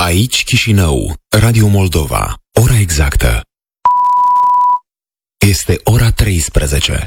Aici Chișinău, Radio Moldova. Ora exactă este ora 13.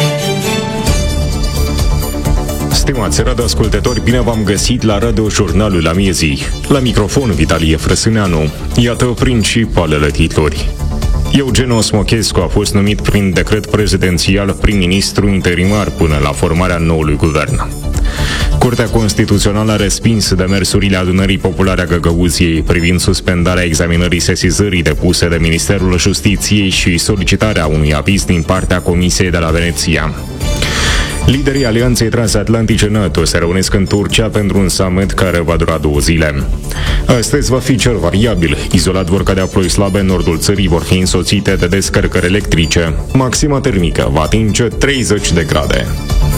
Stimați radioascultători, bine v-am găsit la Radio-Jurnalul Amiezii. La microfon, Vitalie Frăsâneanu. Iată principalele titluri. Eugen Smochescu a fost numit prin decret prezidențial prim-ministru interimar până la formarea noului guvern. Curtea Constituțională a respins demersurile Adunării Populare a Găgăuziei privind suspendarea examinării sesizării depuse de Ministerul Justiției și solicitarea unui aviz din partea Comisiei de la Veneția. Liderii Alianței Transatlantice NATO se reunesc în Turcia pentru un summit care va dura 2 zile. Astăzi va fi cer variabil. Izolat vor cădea ploi slabe în nordul țării, vor fi însoțite de descărcări electrice. Maxima termică va atinge 30 de grade.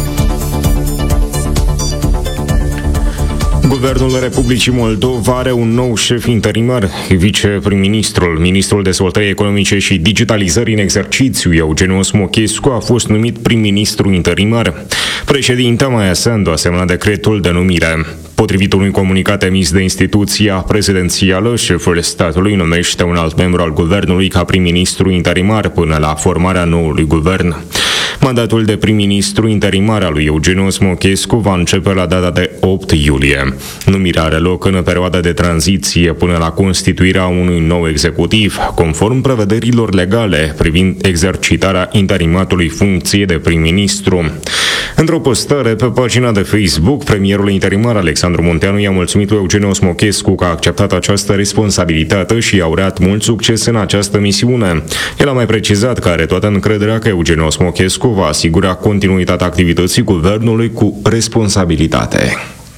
Guvernul Republicii Moldova are un nou șef interimar, viceprim-ministrul, ministrul dezvoltării economice și digitalizării în exercițiu, Eugen Smochescu, a fost numit prim-ministru interimar. Președinta Maia Sandu a semnat decretul de numire. Potrivit unui comunicat emis de instituția prezidențială, șeful statului numește un alt membru al guvernului ca prim-ministru interimar până la formarea noului guvern. Mandatul de prim-ministru interimar al lui Eugen Smochescu va începe la data de 8 iulie. Numirea are loc în perioada de tranziție până la constituirea unui nou executiv, conform prevederilor legale privind exercitarea interimatului funcției de prim-ministru. Într-o postare pe pagina de Facebook, premierul interimar Alexandru Munteanu i-a mulțumit lui Eugen Smochescu că a acceptat această responsabilitate și i-a urat mult succes în această misiune. El a mai precizat că are toată încrederea că Eugen Smochescu va asigura continuitatea activității guvernului cu responsabilitate.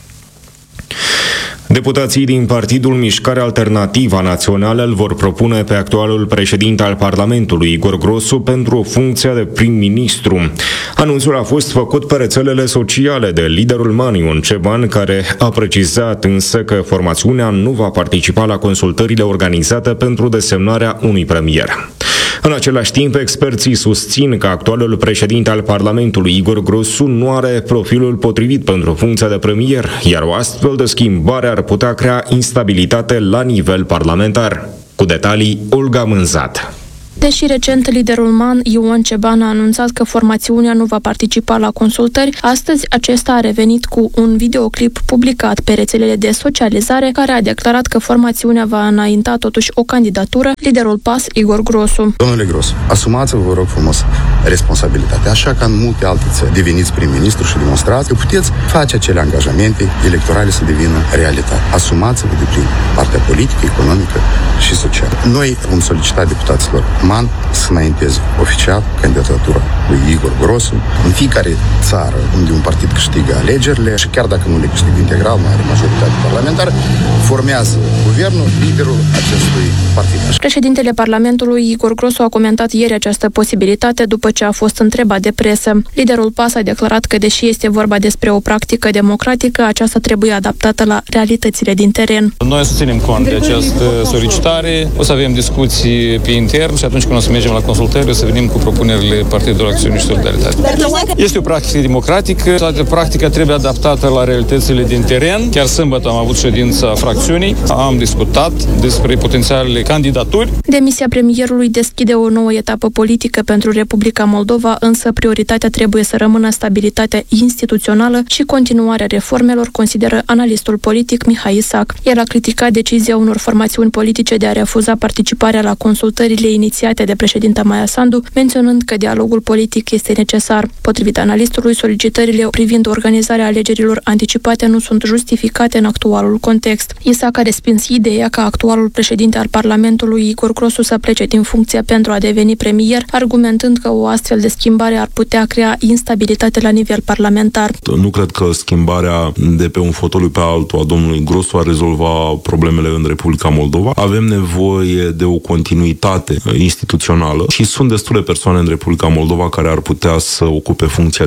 Deputații din Partidul Mișcare Alternativa Națională îl vor propune pe actualul președinte al Parlamentului, Igor Grosu, pentru funcția de prim-ministru. Anunțul a fost făcut pe rețelele sociale de liderul MAN, Ion Ceban, care a precizat însă că formațiunea nu va participa la consultările organizate pentru desemnarea unui premier. În același timp, experții susțin că actualul președinte al Parlamentului, Igor Grosu, nu are profilul potrivit pentru funcția de premier, iar o astfel de schimbare ar putea crea instabilitate la nivel parlamentar. Cu detalii, Olga Mânzat. Deși recent liderul MAN, Ion Ceban, a anunțat că formațiunea nu va participa la consultări, astăzi acesta a revenit cu un videoclip publicat pe rețelele de socializare care a declarat că formațiunea va înainta totuși o candidatură, liderul PAS, Igor Grosu. Domnule Grosu, asumați-vă, vă rog frumos, responsabilitatea, așa ca în multe alte țări. Deveniți prim-ministru și demonstrați că puteți face acele angajamente electorale să devină realitate. Asumați-vă de plin partea politică, economică și socială. Noi vom solicita deputaților MAN să înainteze oficial candidatura lui Igor Grosu în fiecare țară unde un partid câștigă alegerile și chiar dacă nu le câștigă integral, nu are majoritate parlamentară, formează guvernul liderul acestui partid. Președintele Parlamentului, Igor Grosu, a comentat ieri această posibilitate după ce a fost întrebat de presă. Liderul PAS a declarat că, deși este vorba despre o practică democratică, aceasta trebuie adaptată la realitățile din teren. Noi susținem cont de această solicitare, o să avem discuții pe intern și atunci când o să mergem la consultări, o să venim cu propunerile Partidului Acțiune și Solidaritate. Este o practică democratică, toată practica trebuie adaptată la realitățile din teren. Chiar sâmbătă am avut ședința fracțiunii, am discutat despre potențialele candidaturi. Demisia premierului deschide o nouă etapă politică pentru Republica Moldova, însă prioritatea trebuie să rămână stabilitatea instituțională și continuarea reformelor, consideră analistul politic Mihai Isac. El a criticat decizia unor formațiuni politice de a refuza participarea la consultările inițiate de președinta Maia Sandu, menționând că dialogul politic este necesar. Potrivit analistului, solicitările privind organizarea alegerilor anticipate nu sunt justificate în actualul context. Isac a respins ideea ca actualul președinte al Parlamentului, Igor Grosu, să plece din funcție pentru a deveni premier, argumentând că o astfel de schimbare ar putea crea instabilitate la nivel parlamentar. Nu cred că schimbarea de pe un fotoliu pe altul a domnului Grosu ar rezolva problemele în Republica Moldova. Avem nevoie de o continuitate instituțională și sunt destule persoane în Republica Moldova care ar putea să ocupe funcția de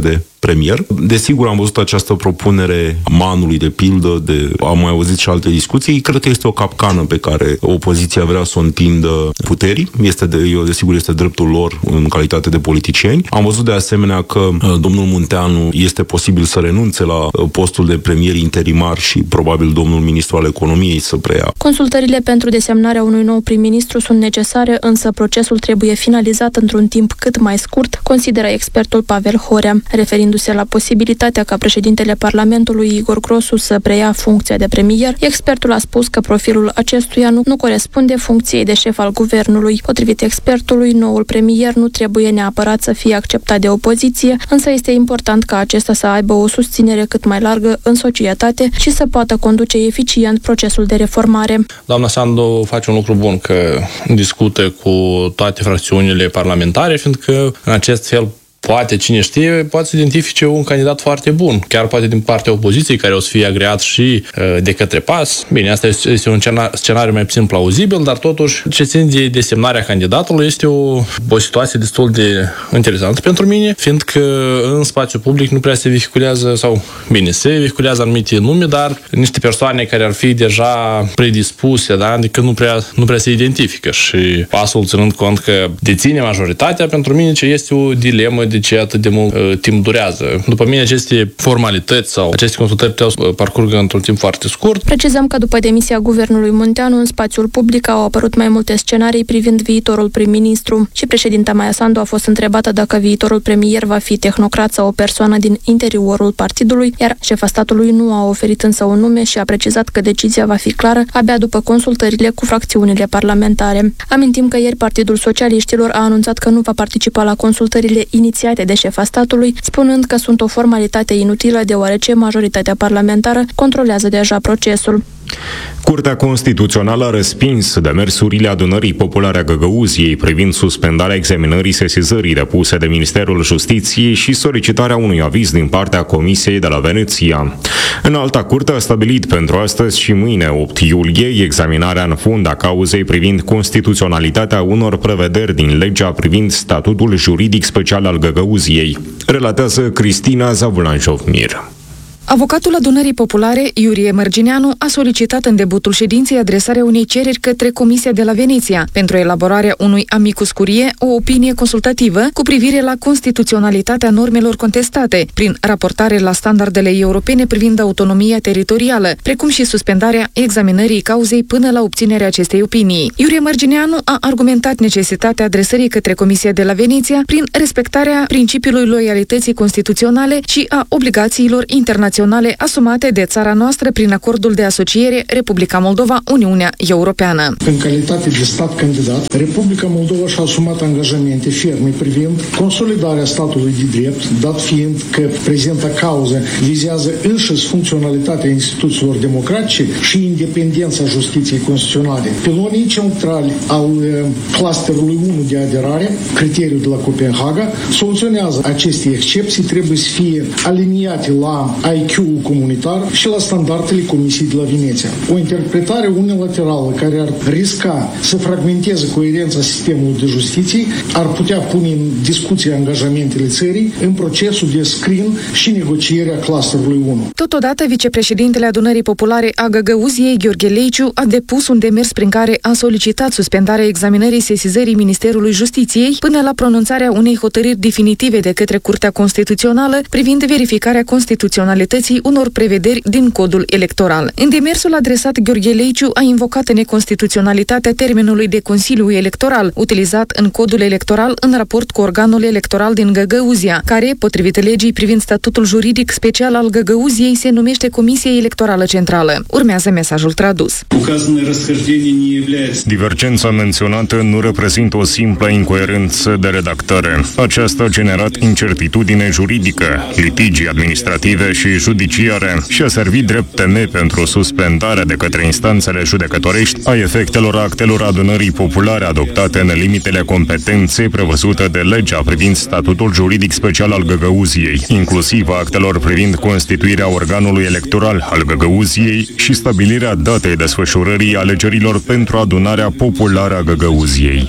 premier. Desigur, am văzut această propunere Manului, de pildă, am mai auzit și alte discuții. Cred că este o capcană pe care opoziția vrea să o întindă puterii. Desigur, este dreptul lor în calitate de politicieni. Am văzut de asemenea că domnul Munteanu este posibil să renunțe la postul de premier interimar și probabil domnul ministru al economiei să preia. Consultările pentru desemnarea unui nou prim-ministru sunt necesare, însă procesul trebuie finalizat într-un timp cât mai scurt, consideră expertul Pavel Horea. Referindu-se la posibilitatea ca președintele Parlamentului Igor Grosu să preia funcția de premier, expertul a spus că profilul acestuia nu corespunde funcției de șef al guvernului. Potrivit expertului, noul premier nu trebuie neapărat să fie acceptat de opoziție, însă este important ca acesta să aibă o susținere cât mai largă în societate și să poată conduce eficient procesul de reformare. Doamna Sandu face un lucru bun, că discută cu toate fracțiunile parlamentare, fiindcă în acest fel poate, cine știe, poate să identifice un candidat foarte bun, chiar poate din partea opoziției, care o să fie agreat și de către PAS. Bine, asta este un scenariu mai puțin plauzibil, dar totuși ce ține de desemnarea candidatului este o situație destul de interesantă pentru mine, fiindcă în spațiu public nu prea se vehiculează, se vehiculează anumite nume, dar niște persoane care ar fi deja predispuse, da? Adică nu prea se identifică și PAS-ul, ținând cont că deține majoritatea, pentru mine ce este o dilemă de ce atât de mult timp durează. După mine, aceste formalități sau aceste consultări puteau să parcurgă într-un timp foarte scurt. Precizăm că după demisia guvernului Munteanu, în spațiul public au apărut mai multe scenarii privind viitorul prim-ministru și președinta Maia Sandu a fost întrebată dacă viitorul premier va fi tehnocrat sau o persoană din interiorul partidului, iar șefa statului nu a oferit însă un nume și a precizat că decizia va fi clară abia după consultările cu fracțiunile parlamentare. Amintim că ieri Partidul Socialiștilor a anunțat că nu va participa la consultările inițiate de șefa statului, spunând că sunt o formalitate inutilă deoarece majoritatea parlamentară controlează deja procesul. Curtea Constituțională a respins demersurile Adunării Populare a Găgăuziei privind suspendarea examinării sesizării depuse de Ministerul Justiției și solicitarea unui aviz din partea Comisiei de la Veneția. Înalta Curte a stabilit pentru astăzi și mâine, 8 iulie, examinarea în fond a cauzei privind constituționalitatea unor prevederi din legea privind statutul juridic special al Găgăuziei, relatează Cristina Zavulan-Jovmir. Avocatul Adunării Populare, Iurie Mărgineanu, a solicitat în debutul ședinței adresarea unei cereri către Comisia de la Veneția pentru elaborarea unui amicus curiae, o opinie consultativă cu privire la constituționalitatea normelor contestate, prin raportare la standardele europene privind autonomia teritorială, precum și suspendarea examinării cauzei până la obținerea acestei opinii. Iurie Mărgineanu a argumentat necesitatea adresării către Comisia de la Veneția prin respectarea principiului loialității constituționale și a obligațiilor internaționale asumate de țara noastră prin acordul de asociere Republica Moldova-Uniunea Europeană. În calitate de stat candidat, Republica Moldova și-a asumat angajamente ferme privind consolidarea statului de drept, dat fiind că prezenta cauză vizează înșiși funcționalitatea instituțiilor democratice și independența justiției constituționale. Pilonii centrali al clusterului 1 de aderare, criteriul de la Copenhaga, soluționează aceste excepții, trebuie să fie aliniate la IQ-ul comunitar și la standardele Comisiei de la Veneția. O interpretare unilaterală care ar risca să fragmenteze coerența sistemului de justiție ar putea pune în discuție angajamentele țării în procesul de screen și negocierea clusterului 1. Totodată, vicepreședintele Adunării Populare a Găgăuziei, Gheorghe Leiciu, a depus un demers prin care a solicitat suspendarea examinării sesizării Ministerului Justiției până la pronunțarea unei hotărâri definitive de către Curtea Constituțională privind verificarea constituționalității unor prevederi din codul electoral. În demersul adresat, Gheorghe Leiciu a invocat neconstituționalitatea termenului de Consiliu Electoral, utilizat în codul electoral în raport cu organul electoral din Găgăuzia, care, potrivit legii privind statutul juridic special al Găgăuziei, se numește Comisia Electorală Centrală. Urmează mesajul tradus. Divergența menționată nu reprezintă o simplă incoerență de redactare. Aceasta a generat incertitudine juridică, litigii administrative și judiciare și a servit drept temei pentru suspendarea de către instanțele judecătorești a efectelor actelor adunării populare adoptate în limitele competenței prevăzute de legea privind statutul juridic special al Găgăuziei, inclusiv a actelor privind constituirea organului electoral al Găgăuziei și stabilirea datei desfășurării alegerilor pentru adunarea populară a Găgăuziei.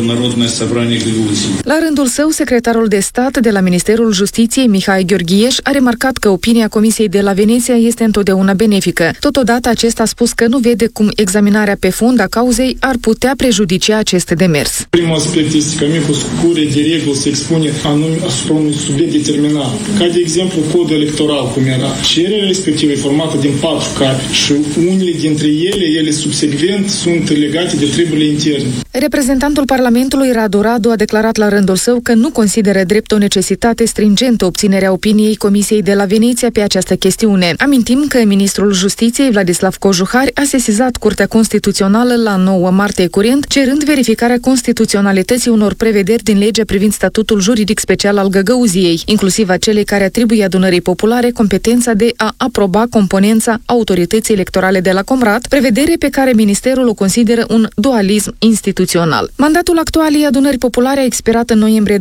La rândul său, secretarul de stat de la Ministerul Justiției, Mihai Gheorghieș, a remarcat că opinia Comisiei de la Veneția este întotdeauna benefică. Totodată, acesta a spus că nu vede cum examinarea pe fond a cauzei ar putea prejudicia acest demers. Primul aspect este că amicus curie de regulă se expune asupra unui subiect determinat, ca de exemplu codul electoral, cum era. Cererea respectivă e formată din 4 cărți și unele dintre ele subsecvent sunt legate de treburile interne. Reprezentantul Parlamentului Radu Radu a declarat la rândul său că nu consideră drept o necesitate stringentă obținerea opiniei Comisiei de la Veneția pe această chestiune. Amintim că ministrul Justiției, Vladislav Cojuhari, a sesizat Curtea Constituțională la 9 martie curent, cerând verificarea constituționalității unor prevederi din legea privind statutul juridic special al Găgăuziei, inclusiv acelei care atribuie adunării populare competența de a aproba componența autorității electorale de la Comrat, prevedere pe care ministerul o consideră un dualism instituțional. Mandatul actualei adunări populare a expirat în noiembrie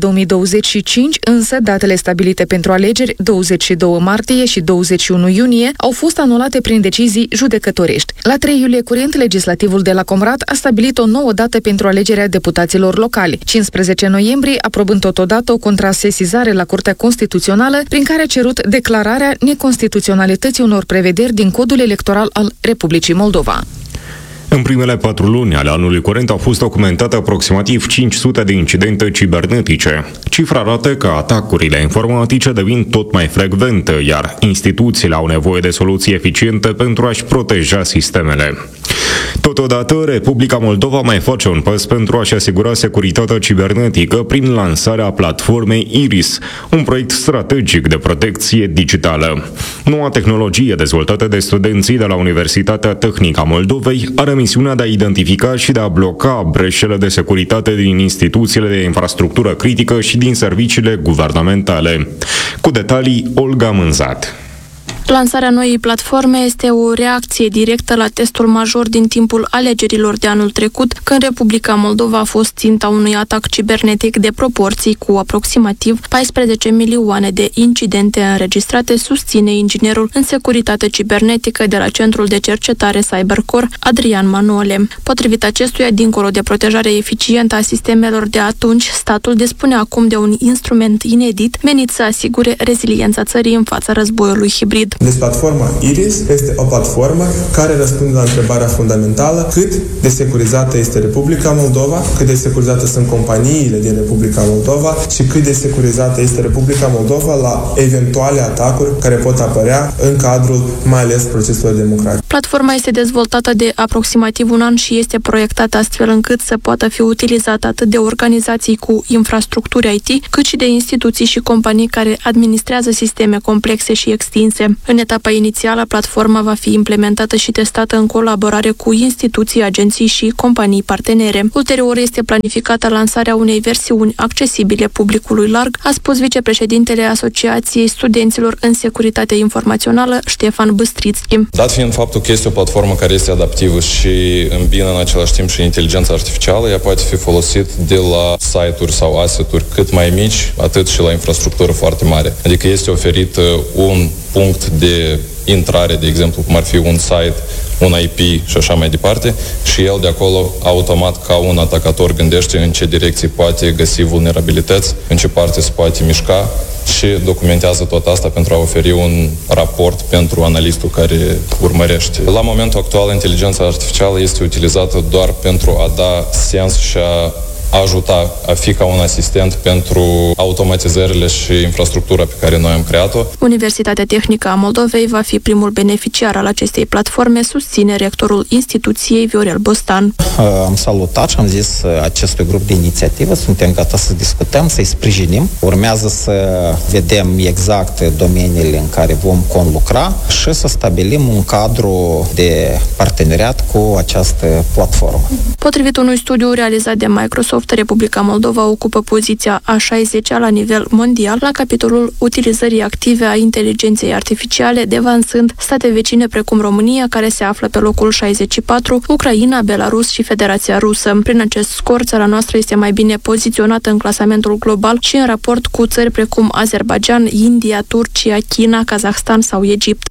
2025, însă datele stabilite pentru alegeri 22 martie și 21 iunie au fost anulate prin decizii judecătorești. La 3 iulie curent, legislativul de la Comrat a stabilit o nouă dată pentru alegerea deputaților locali, 15 noiembrie, aprobând totodată o contrasesizare la Curtea Constituțională, prin care a cerut declararea neconstituționalității unor prevederi din Codul Electoral al Republicii Moldova. În primele 4 luni ale anului curent au fost documentate aproximativ 500 de incidente cibernetice. Cifra arată că atacurile informatice devin tot mai frecvente, iar instituțiile au nevoie de soluții eficiente pentru a-și proteja sistemele. Totodată, Republica Moldova mai face un pas pentru a-și asigura securitatea cibernetică prin lansarea platformei IRIS, un proiect strategic de protecție digitală. Noua tehnologie dezvoltată de studenții de la Universitatea Tehnică a Moldovei are misiunea de a identifica și de a bloca breșele de securitate din instituțiile de infrastructură critică și din serviciile guvernamentale. Cu detalii, Olga Mânzat. Lansarea noii platforme este o reacție directă la testul major din timpul alegerilor de anul trecut, când Republica Moldova a fost ținta unui atac cibernetic de proporții cu aproximativ 14 milioane de incidente înregistrate, susține inginerul în securitate cibernetică de la Centrul de Cercetare Cybercore, Adrian Manole. Potrivit acestuia, dincolo de protejarea eficientă a sistemelor de atunci, statul dispune acum de un instrument inedit menit să asigure reziliența țării în fața războiului hibrid. Deci platforma IRIS este o platformă care răspunde la întrebarea fundamentală: cât de securizată este Republica Moldova, cât de securizate sunt companiile din Republica Moldova și cât de securizată este Republica Moldova la eventuale atacuri care pot apărea în cadrul mai ales proceselor democratice. Platforma este dezvoltată de aproximativ un an și este proiectată astfel încât să poată fi utilizată atât de organizații cu infrastructuri IT, cât și de instituții și companii care administrează sisteme complexe și extinse. În etapa inițială, platforma va fi implementată și testată în colaborare cu instituții, agenții și companii partenere. Ulterior este planificată lansarea unei versiuni accesibile publicului larg, a spus vicepreședintele Asociației Studenților în Securitate Informațională, Ștefan Băstrițchi. Dat fiind faptul că este o platformă care este adaptivă și îmbină în același timp și inteligența artificială, ea poate fi folosit de la site-uri sau asset-uri cât mai mici, atât și la infrastructură foarte mare. Adică este oferit un punct de intrare, de exemplu, cum ar fi un site, un IP și așa mai departe, și el de acolo, automat, ca un atacator, gândește în ce direcții poate găsi vulnerabilități, în ce parte se poate mișca și documentează tot asta pentru a oferi un raport pentru analistul care urmărește. La momentul actual, inteligența artificială este utilizată doar pentru a da sens și a ajuta, a fi ca un asistent pentru automatizările și infrastructura pe care noi am creat-o. Universitatea Tehnică a Moldovei va fi primul beneficiar al acestei platforme, susține rectorul instituției, Viorel Bostan. Am salutat și am zis acestui grup de inițiativă, suntem gata să discutăm, să-i sprijinim. Urmează să vedem exact domeniile în care vom conlucra și să stabilim un cadru de parteneriat cu această platformă. Potrivit unui studiu realizat de Microsoft, Microsoft, Republica Moldova ocupă poziția a 60-a la nivel mondial la capitolul utilizării active a inteligenței artificiale, devansând state vecine precum România, care se află pe locul 64, Ucraina, Belarus și Federația Rusă. Prin acest scor, țara noastră este mai bine poziționată în clasamentul global și în raport cu țări precum Azerbaijan, India, Turcia, China, Kazahstan sau Egipt.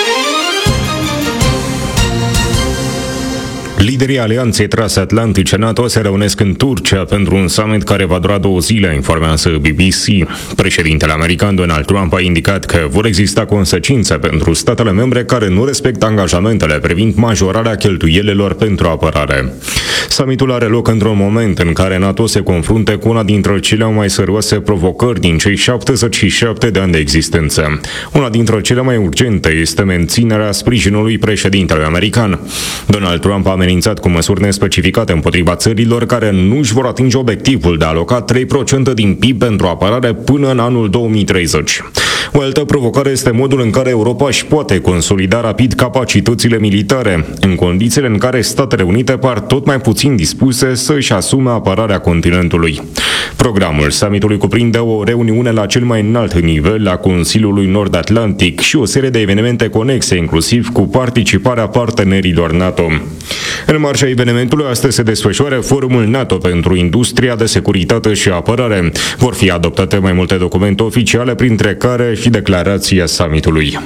Liderii Alianței Transatlantice NATO se reunesc în Turcia pentru un summit care va dura 2 zile, informează BBC. Președintele american Donald Trump a indicat că vor exista consecințe pentru statele membre care nu respectă angajamentele privind majorarea cheltuielilor pentru apărare. Summitul are loc într-un moment în care NATO se confruntă cu una dintre cele mai serioase provocări din cei 77 de ani de existență. Una dintre cele mai urgente este menținerea sprijinului președintelui american. Donald Trump a amenințat cu măsuri nespecificate împotriva țărilor care nu își vor atinge obiectivul de a aloca 3% din PIB pentru apărare până în anul 2030. O altă provocare este modul în care Europa își poate consolida rapid capacitățile militare, în condițiile în care Statele Unite par tot mai puțin dispuse să își asume apărarea continentului. Programul summitului cuprinde o reuniune la cel mai înalt nivel a Consiliului Nord-Atlantic și o serie de evenimente conexe, inclusiv cu participarea partenerilor NATO. În marja evenimentului, astăzi se desfășoară Forumul NATO pentru Industria de Securitate și Apărare. Vor fi adoptate mai multe documente oficiale, printre care și declarația summitului.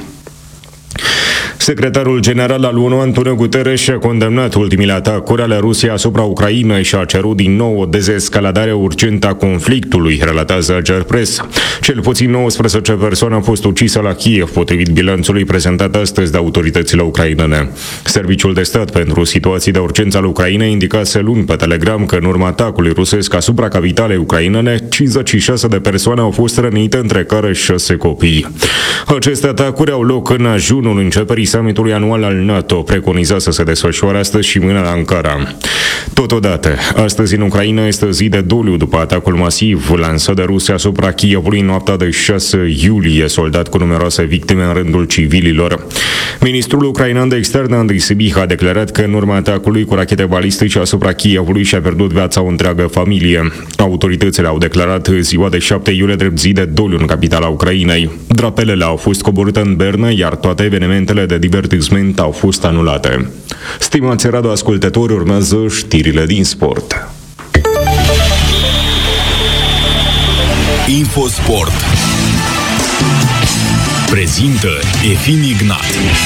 Secretarul general al ONU, Antonio Guterres, a condamnat ultimile atacuri ale Rusiei asupra Ucrainei și a cerut din nou o dezescaladare urgentă a conflictului, relatează Ager Press. Cel puțin 19 persoane au fost ucise la Kiev, potrivit bilanțului prezentat astăzi de autoritățile ucrainene. Serviciul de stat pentru situații de urgență al Ucrainei indicase luni pe Telegram că în urma atacului rusesc asupra capitalei ucrainene, 56 de persoane au fost rănite, între care 6 copii. Aceste atacuri au loc în ajunul începerii summitului anual al NATO, preconizat să se desfășoare astăzi și mâine la Ankara. Totodată, astăzi în Ucraina este zi de doliu după atacul masiv lansat de Rusia asupra Kievului în noaptea de 6 iulie, soldat cu numeroase victime în rândul civililor. Ministrul ucrainean de externe, Andrei Sybiha, a declarat că în urma atacului cu rachete balistice asupra Kievului și-a pierdut viața o întreagă familie. Autoritățile au declarat ziua de 7 iulie drept zi de doliu în capitala Ucrainei. Drapelele au fost coborâte în Berna, iar toate evenimentele de divertisment au fost anulate. Stimați radioascultători, urmează știrile din sport. Infosport prezintă Efim Ignat.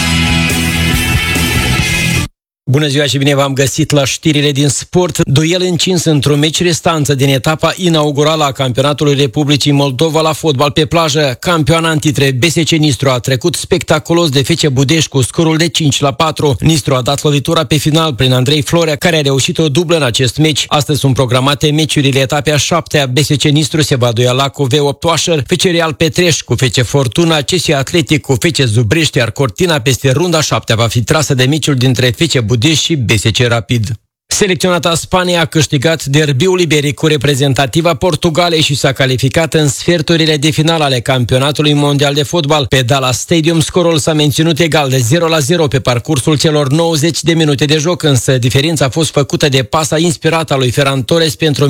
Bună ziua și bine v-am găsit la știrile din sport. Duel încins într-un meci restanță din etapa inaugurală a campionatului Republicii Moldova la fotbal pe plajă. Campioana în titre BSC Nistru a trecut spectaculos de FC Budești cu scorul de 5-4. Nistru a dat lovitura pe final prin Andrei Florea, care a reușit o dublă în acest meci. Astăzi sunt programate meciurile etapei a 7-a. BSC Nistru se va duela cu V8 Oașăr, FC Real Petreș cu FC Fortuna, CS Atletic cu FC Zubrești, iar Cortina peste runda 7-a va fi trasă de meciul dintre FC Budești și BSC Rapid. Selecționata Spania a câștigat derbiul iberic cu reprezentativa Portugalei și s-a calificat în sferturile de final ale campionatului mondial de fotbal. Pe Dallas Stadium scorul s-a menținut egal de 0-0 pe parcursul celor 90 de minute de joc, însă diferența a fost făcută de pasa inspirată a lui Ferran Torres pentru